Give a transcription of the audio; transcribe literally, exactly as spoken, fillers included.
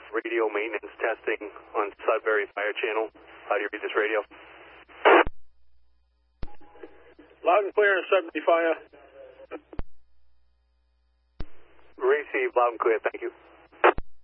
radio maintenance testing on Sudbury Fire Channel. How do you read this radio? Loud and clear, Sudbury Fire. Received, loud and clear, thank you.